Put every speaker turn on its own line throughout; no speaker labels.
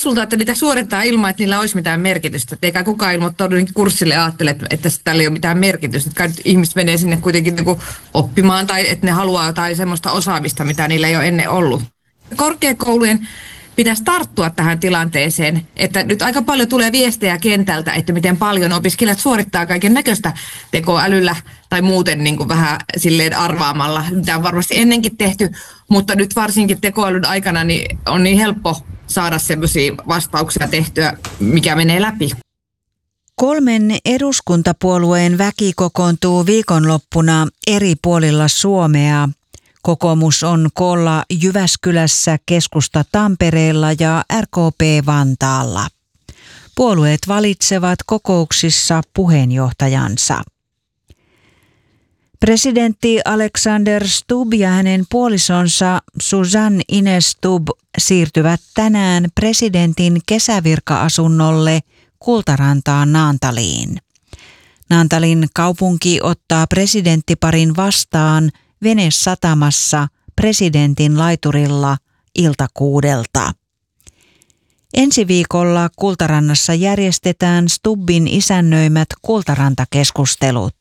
hassulta, että niitä suorittaa ilman, että niillä olisi mitään merkitystä. Et eikä kukaan ilmoittaudu kurssille ajattele, että tällä ei ole mitään merkitystä. Että ihmiset menee sinne kuitenkin oppimaan tai että ne haluaa jotain semmoista osaamista, mitä niillä ei ole ennen ollut. Korkeakoulujen pitäisi tarttua tähän tilanteeseen, että nyt aika paljon tulee viestejä kentältä, että miten paljon opiskelijat suorittaa kaiken näköistä tekoälyllä tai muuten niin kuin vähän silleen arvaamalla, mitä on varmasti ennenkin tehty, mutta nyt varsinkin tekoälyn aikana niin on niin helppo saada sellaisia vastauksia tehtyä, mikä menee läpi.
3 eduskuntapuolueen väki kokoontuu viikonloppuna eri puolilla Suomea. Kokoomus on koolla Jyväskylässä, keskusta Tampereella ja RKP Vantaalla. Puolueet valitsevat kokouksissa puheenjohtajansa. Presidentti Alexander Stubb ja hänen puolisonsa Susanne Ines Stubb siirtyvät tänään presidentin kesävirka-asunnolle Kultarantaan Naantaliin. Naantalin kaupunki ottaa presidenttiparin vastaan venesatamassa presidentin laiturilla ilta 6. Ensi viikolla Kultarannassa järjestetään Stubbin isännöimät Kultaranta-keskustelut.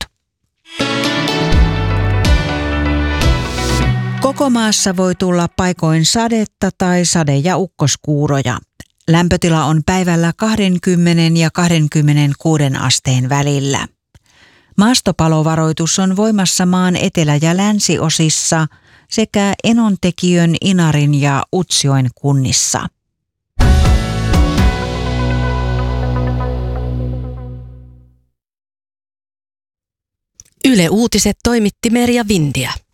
Koko maassa voi tulla paikoin sadetta tai sade- ja ukkoskuuroja. Lämpötila on päivällä 20 ja 26 asteen välillä. Maastopalovaroitus on voimassa maan etelä- ja länsiosissa sekä Enontekiön, Inarin ja Utsjoen kunnissa.
Yle Uutiset toimitti Merja Vindiä.